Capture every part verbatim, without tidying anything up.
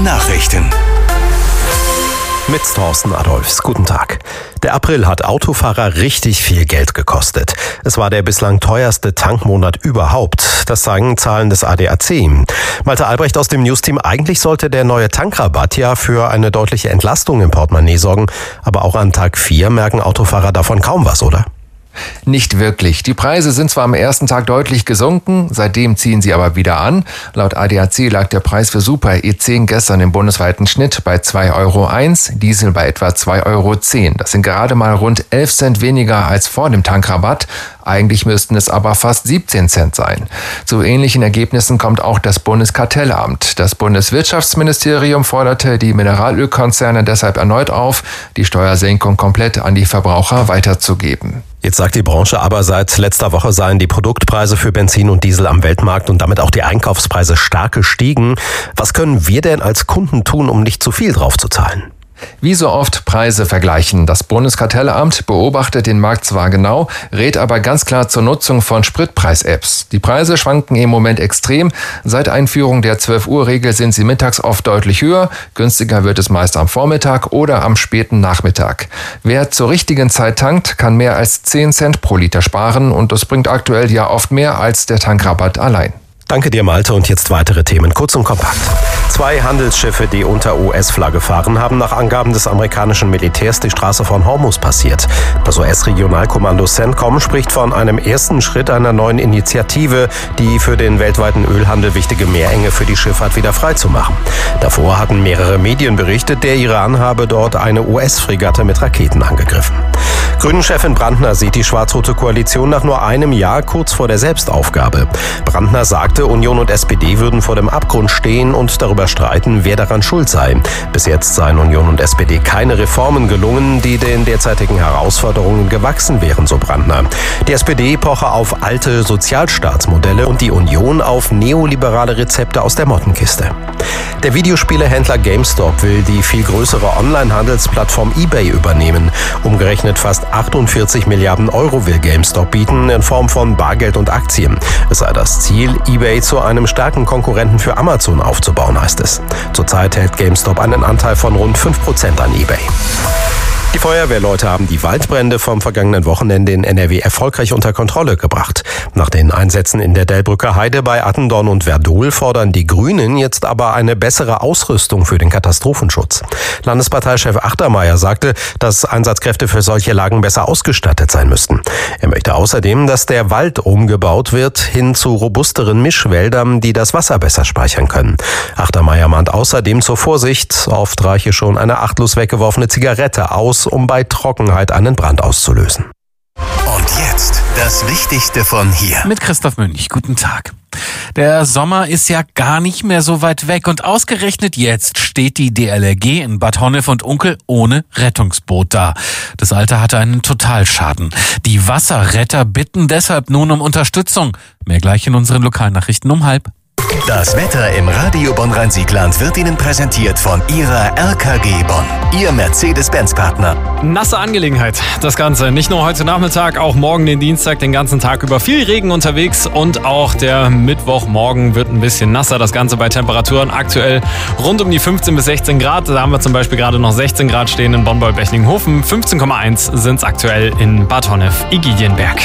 Nachrichten. Mit Thorsten Adolfs. Guten Tag. Der April hat Autofahrer richtig viel Geld gekostet. Es war der bislang teuerste Tankmonat überhaupt. Das zeigen Zahlen des A D A C. Malte Albrecht aus dem Newsteam. Eigentlich sollte der neue Tankrabatt ja für eine deutliche Entlastung im Portemonnaie sorgen. Aber auch an Tag vier merken Autofahrer davon kaum was, oder? Nicht wirklich. Die Preise sind zwar am ersten Tag deutlich gesunken, seitdem ziehen sie aber wieder an. Laut A D A C lag der Preis für Super E zehn gestern im bundesweiten Schnitt bei zwei Euro eins, Diesel bei etwa zwei Euro zehn. Das sind gerade mal rund elf Cent weniger als vor dem Tankrabatt. Eigentlich müssten es aber fast siebzehn Cent sein. Zu ähnlichen Ergebnissen kommt auch das Bundeskartellamt. Das Bundeswirtschaftsministerium forderte die Mineralölkonzerne deshalb erneut auf, die Steuersenkung komplett an die Verbraucher weiterzugeben. Jetzt sagt die Branche aber, seit letzter Woche seien die Produktpreise für Benzin und Diesel am Weltmarkt und damit auch die Einkaufspreise stark gestiegen. Was können wir denn als Kunden tun, um nicht zu viel drauf zu zahlen? Wie so oft Preise vergleichen. Das Bundeskartellamt beobachtet den Markt zwar genau, rät aber ganz klar zur Nutzung von Spritpreis-Apps. Die Preise schwanken im Moment extrem. Seit Einführung der zwölf-Uhr-Regel sind sie mittags oft deutlich höher. Günstiger wird es meist am Vormittag oder am späten Nachmittag. Wer zur richtigen Zeit tankt, kann mehr als zehn Cent pro Liter sparen und das bringt aktuell ja oft mehr als der Tankrabatt allein. Danke dir, Malte, und jetzt weitere Themen, kurz und kompakt. Zwei Handelsschiffe, die unter U S-Flagge fahren, haben nach Angaben des amerikanischen Militärs die Straße von Hormuz passiert. Das U S-Regionalkommando CENTCOM spricht von einem ersten Schritt einer neuen Initiative, die für den weltweiten Ölhandel wichtige Meerenge für die Schifffahrt wieder freizumachen. Davor hatten mehrere Medien berichtet, der Iran habe dort eine U S-Fregatte mit Raketen angegriffen. Grünen-Chefin Brandner sieht die schwarz-rote Koalition nach nur einem Jahr kurz vor der Selbstaufgabe. Brandner sagte, Union und S P D würden vor dem Abgrund stehen und darüber streiten, wer daran schuld sei. Bis jetzt seien Union und S P D keine Reformen gelungen, die den derzeitigen Herausforderungen gewachsen wären, so Brandner. Die S P D poche auf alte Sozialstaatsmodelle und die Union auf neoliberale Rezepte aus der Mottenkiste. Der Videospielehändler GameStop will die viel größere Online-Handelsplattform eBay übernehmen. Umgerechnet fast achtundvierzig Milliarden Euro will GameStop bieten in Form von Bargeld und Aktien. Es sei das Ziel, eBay zu einem starken Konkurrenten für Amazon aufzubauen, heißt es. Zurzeit hält GameStop einen Anteil von rund fünf Prozent an eBay. Die Feuerwehrleute haben die Waldbrände vom vergangenen Wochenende in N R W erfolgreich unter Kontrolle gebracht. Nach den Einsätzen in der Delbrücker Heide bei Attendorn und Werdohl fordern die Grünen jetzt aber eine bessere Ausrüstung für den Katastrophenschutz. Landesparteichef Achtermeier sagte, dass Einsatzkräfte für solche Lagen besser ausgestattet sein müssten. Er möchte außerdem, dass der Wald umgebaut wird hin zu robusteren Mischwäldern, die das Wasser besser speichern können. Achtermeier mahnt außerdem zur Vorsicht. Oft reiche schon eine achtlos weggeworfene Zigarette aus, um bei Trockenheit einen Brand auszulösen. Und jetzt das Wichtigste von hier. Mit Christoph Münch. Guten Tag. Der Sommer ist ja gar nicht mehr so weit weg und ausgerechnet jetzt steht die D L R G in Bad Honnef und Unkel ohne Rettungsboot da. Das Alte hatte einen Totalschaden. Die Wasserretter bitten deshalb nun um Unterstützung. Mehr gleich in unseren Lokalnachrichten um halb. Das Wetter im Radio Bonn-Rhein-Siegland wird Ihnen präsentiert von Ihrer R K G Bonn, Ihr Mercedes-Benz-Partner. Nasse Angelegenheit, das Ganze. Nicht nur heute Nachmittag, auch morgen den Dienstag, den ganzen Tag über viel Regen unterwegs und auch der Mittwochmorgen wird ein bisschen nasser. Das Ganze bei Temperaturen aktuell rund um die fünfzehn bis sechzehn Grad. Da haben wir zum Beispiel gerade noch sechzehn Grad stehen in Bonn-Bechlingenhofen. fünfzehn Komma eins sind es aktuell in Bad Honnef-Igidienberg.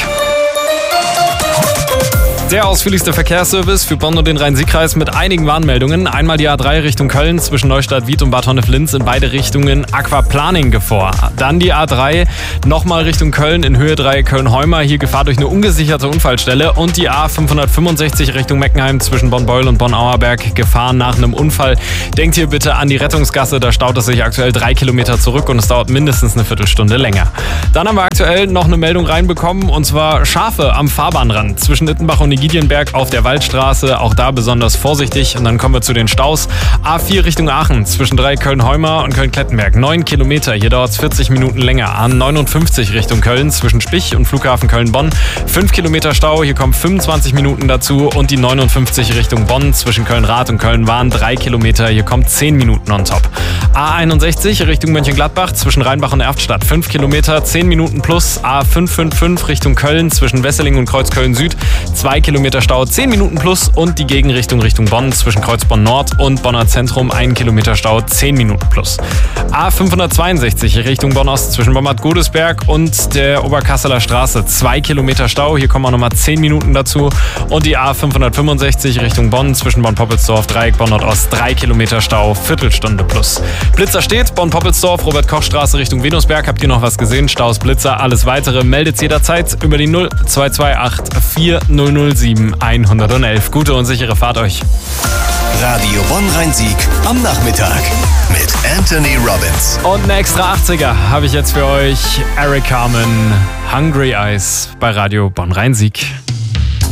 Der ausführlichste Verkehrsservice für Bonn und den Rhein-Sieg-Kreis mit einigen Warnmeldungen. Einmal die A drei Richtung Köln zwischen Neustadt-Wied und Bad Honnef-Linz in beide Richtungen Aquaplaning-Gefahr. Dann die A drei nochmal Richtung Köln in Höhe drei Köln-Heumer. Hier Gefahr durch eine ungesicherte Unfallstelle. Und die A fünfhundertfünfundsechzig Richtung Meckenheim zwischen Bonn-Beul und Bonn-Auerberg. Gefahr nach einem Unfall. Denkt hier bitte an die Rettungsgasse. Da staut es sich aktuell drei Kilometer zurück und es dauert mindestens eine Viertelstunde länger. Dann haben wir aktuell noch eine Meldung reinbekommen und zwar Schafe am Fahrbahnrand zwischen Ittenbach und Igidienberg auf der Waldstraße, auch da besonders vorsichtig. Und dann kommen wir zu den Staus. A vier Richtung Aachen, zwischen drei Köln-Heumer und Köln-Klettenberg. neun Kilometer, hier dauert es vierzig Minuten länger. A neunundfünfzig Richtung Köln, zwischen Spich und Flughafen Köln-Bonn. fünf Kilometer Stau, hier kommen fünfundzwanzig Minuten dazu. Und die neunundfünfzig Richtung Bonn, zwischen Köln-Rath und Köln-Wahn. drei Kilometer, hier kommt zehn Minuten on top. A einundsechzig Richtung Mönchengladbach zwischen Rheinbach und Erftstadt fünf Kilometer, zehn Minuten plus. A fünf fünf fünf Richtung Köln zwischen Wesseling und Kreuzköln Süd zwei Kilometer Stau, zehn Minuten plus. Und die Gegenrichtung Richtung Bonn zwischen Kreuzbonn Nord und Bonner Zentrum ein Kilometer Stau, zehn Minuten plus. A fünfhundertzweiundsechzig Richtung Bonn Ost zwischen Bad Godesberg und der Oberkasseler Straße zwei Kilometer Stau, hier kommen auch nochmal zehn Minuten dazu. Und die A fünfhundertfünfundsechzig Richtung Bonn zwischen Bonn-Poppelsdorf, Dreieck Bonn Nordost drei Kilometer Stau, Viertelstunde plus. Blitzer steht, Bonn-Poppelsdorf, Robert-Koch-Straße Richtung Venusberg. Habt ihr noch was gesehen? Staus, Blitzer, alles weitere meldet jederzeit über die null zwei zwei acht vier null null sieben eins eins eins. Gute und sichere Fahrt euch. Radio Bonn-Rhein-Sieg am Nachmittag mit Anthony Robbins. Und eine extra achtziger habe ich jetzt für euch. Eric Carmen, Hungry Eyes bei Radio Bonn-Rhein-Sieg.